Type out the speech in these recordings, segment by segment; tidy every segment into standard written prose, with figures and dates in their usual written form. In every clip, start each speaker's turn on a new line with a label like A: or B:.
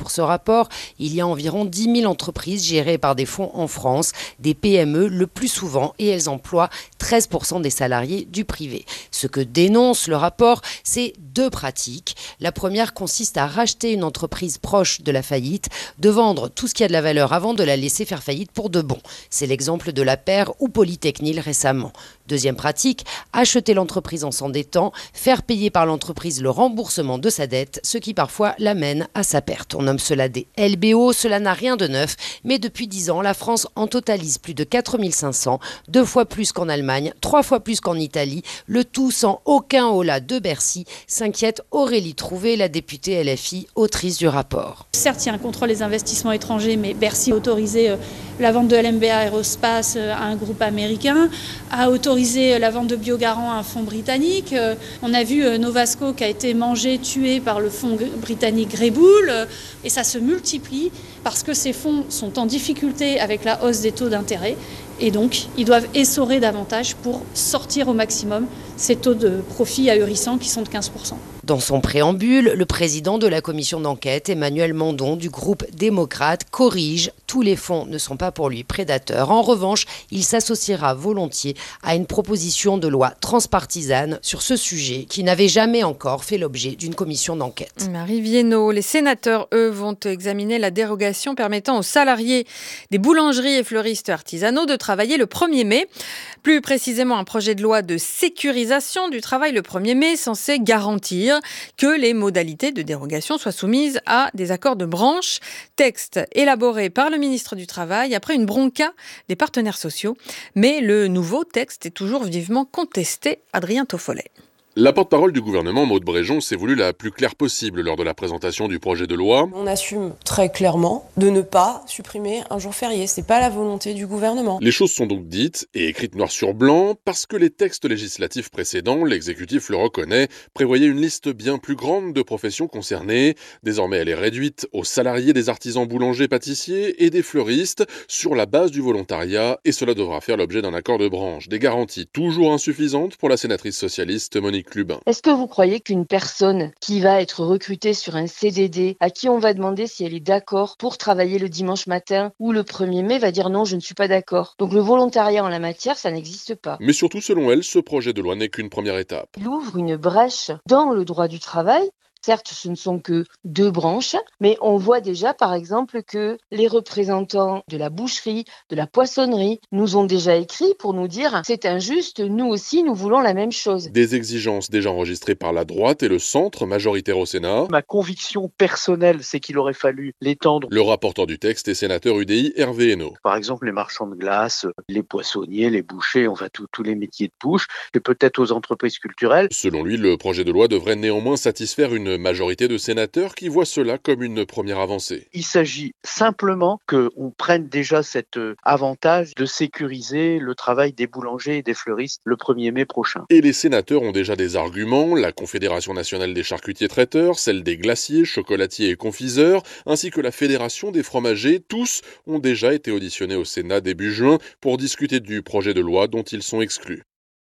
A: pour ce rapport, il y a environ 10 000 entreprises gérées par des fonds en France, des PME le plus souvent, et elles emploient 13% des salariés du privé. Ce que dénonce le rapport, c'est deux pratiques. La première consiste à racheter une entreprise proche de la faillite, de vendre tout ce qui a de la valeur avant de la laisser faire faillite pour de bon. C'est l'exemple de La Paire ou Polytechnil récemment. Deuxième pratique, acheter l'entreprise en s'endettant, faire payer par l'entreprise le remboursement de sa dette, ce qui parfois l'amène à sa perte. On nomme cela des LBO, cela n'a rien de neuf, mais depuis 10 ans, la France en totalise plus de 4 500, 2 fois plus qu'en Allemagne, 3 fois plus qu'en Italie, le tout sans aucun holà de Bercy, s'inquiète Aurélie Trouvé, la députée LFI, autrice du rapport.
B: Certes, il y a un contrôle des investissements étrangers, mais Bercy a autorisé la vente de LMBA Aerospace à un groupe américain, a autorisé la vente de Biogarant à un fonds britannique. On a vu Novasco qui a été mangé, tué par le fonds britannique Greybull, et ça se multiplie parce que ces fonds sont en difficulté avec la hausse des taux d'intérêt. Et donc, ils doivent essorer davantage pour sortir au maximum ces taux de profit ahurissants qui sont de 15%.
A: Dans son préambule, le président de la commission d'enquête, Emmanuel Mandon, du groupe démocrate, corrige « Tous les fonds ne sont pas pour lui prédateurs ». En revanche, il s'associera volontiers à une proposition de loi transpartisane sur ce sujet qui n'avait jamais encore fait l'objet d'une commission d'enquête.
C: Marie Viennot, les sénateurs, eux, vont examiner la dérogation permettant aux salariés des boulangeries et fleuristes artisanaux de travailler le 1er mai. Plus précisément, un projet de loi de sécurisation du travail le 1er mai censé garantir que les modalités de dérogation soient soumises à des accords de branche. Texte élaboré par le ministre du Travail après une bronca des partenaires sociaux. Mais le nouveau texte est toujours vivement contesté. Adrien Toffolet.
D: La porte-parole du gouvernement, Maude Bréjon, s'est voulue la plus claire possible lors de la présentation du projet de loi.
E: On assume très clairement de ne pas supprimer un jour férié. C'est pas la volonté du gouvernement.
D: Les choses sont donc dites et écrites noir sur blanc parce que les textes législatifs précédents, l'exécutif le reconnaît, prévoyaient une liste bien plus grande de professions concernées. Désormais, elle est réduite aux salariés des artisans boulangers, pâtissiers et des fleuristes sur la base du volontariat et cela devra faire l'objet d'un accord de branche. Des garanties toujours insuffisantes pour la sénatrice socialiste Monique Lubin.
F: Est-ce que vous croyez qu'une personne qui va être recrutée sur un CDD, à qui on va demander si elle est d'accord pour travailler le dimanche matin ou le 1er mai, va dire non, je ne suis pas d'accord? Donc le volontariat en la matière, ça n'existe pas.
D: Mais surtout, selon elle, ce projet de loi n'est qu'une première étape.
F: Il ouvre une brèche dans le droit du travail. Certes, ce ne sont que 2 branches, mais on voit déjà, par exemple, que les représentants de la boucherie, de la poissonnerie, nous ont déjà écrit pour nous dire « c'est injuste, nous aussi, nous voulons la même chose ».
D: Des exigences déjà enregistrées par la droite et le centre, majoritaire au Sénat.
G: Ma conviction personnelle, c'est qu'il aurait fallu l'étendre.
D: Le rapporteur du texte est sénateur UDI, Hervé Hainaut.
G: Par exemple, les marchands de glace, les poissonniers, les bouchers, enfin tous les métiers de bouche, et peut-être aux entreprises culturelles.
D: Selon lui, le projet de loi devrait néanmoins satisfaire une majorité de sénateurs qui voient cela comme une première avancée.
G: Il s'agit simplement qu'on prenne déjà cet avantage de sécuriser le travail des boulangers et des fleuristes le 1er mai prochain.
D: Et les sénateurs ont déjà des arguments, la Confédération nationale des charcutiers traiteurs, celle des glaciers, chocolatiers et confiseurs, ainsi que la Fédération des fromagers, tous ont déjà été auditionnés au Sénat début juin pour discuter du projet de loi dont ils sont exclus.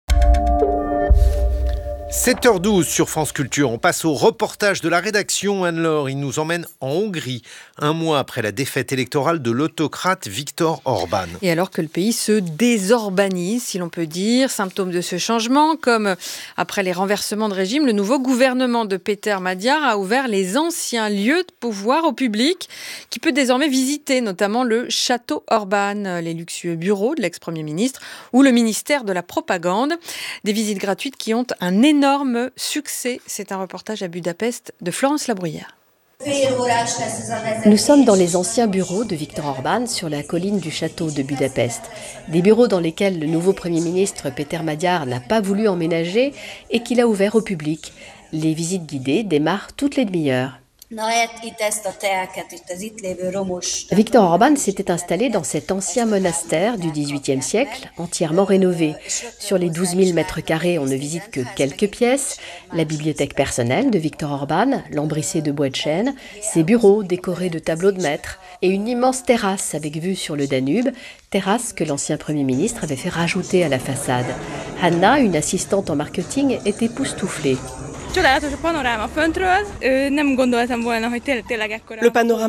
H: 7h12 sur France Culture, on passe au reportage de la rédaction. Anne-Laure, il nous emmène en Hongrie, un mois après la défaite électorale de l'autocrate Viktor Orban.
C: Et alors que le pays se désorbanise, si l'on peut dire, symptôme de ce changement, comme après les renversements de régime, le nouveau gouvernement de Péter Magyar a ouvert les anciens lieux de pouvoir au public, qui peut désormais visiter notamment le château Orban, les luxueux bureaux de l'ex-premier ministre ou le ministère de la propagande. Des visites gratuites qui ont un énorme succès. C'est un reportage à Budapest de Florence Labruyère.
I: Nous sommes dans les anciens bureaux de Viktor Orban sur la colline du château de Budapest. Des bureaux dans lesquels le nouveau Premier ministre Péter Magyar n'a pas voulu emménager et qu'il a ouverts au public. Les visites guidées démarrent toutes les demi-heures. Viktor Orban s'était installé dans cet ancien monastère du XVIIIe siècle, entièrement rénové. Sur les 12 000 mètres carrés, on ne visite que quelques pièces. La bibliothèque personnelle de Viktor Orban, lambrissée de bois de chêne, ses bureaux décorés de tableaux de maître et une immense terrasse avec vue sur le Danube, terrasse que l'ancien Premier ministre avait fait rajouter à la façade. Hanna, une assistante en marketing, est époustouflée.
J: Le panorama